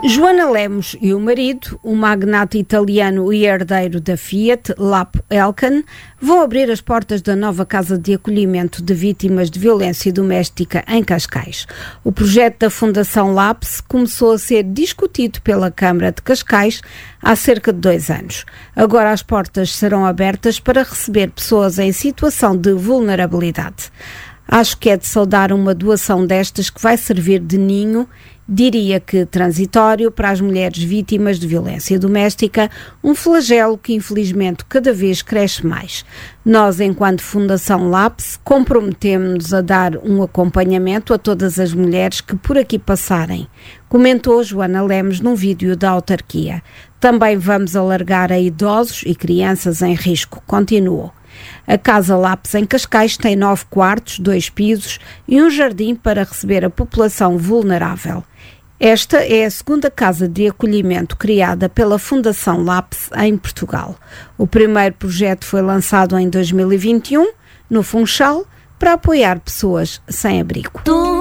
Joana Lemos e o marido, o magnata italiano e herdeiro da Fiat, Lapo Elkann, vão abrir as portas da nova casa de acolhimento de vítimas de violência doméstica em Cascais. O projeto da Fundação LAPS começou a ser discutido pela Câmara de Cascais há cerca de 2 anos. Agora as portas serão abertas para receber pessoas em situação de vulnerabilidade. Acho que é de saudar uma doação destas que vai servir de ninho, diria que transitório, para as mulheres vítimas de violência doméstica, um flagelo que infelizmente cada vez cresce mais. Nós, enquanto Fundação LAPS, comprometemos-nos a dar um acompanhamento a todas as mulheres que por aqui passarem, comentou Joana Lemos num vídeo da autarquia. Também vamos alargar a idosos e crianças em risco, continuou. A Casa LAPS em Cascais tem 9 quartos, 2 pisos e um jardim para receber a população vulnerável. Esta é a segunda casa de acolhimento criada pela Fundação LAPS em Portugal. O primeiro projeto foi lançado em 2021, no Funchal, para apoiar pessoas sem abrigo.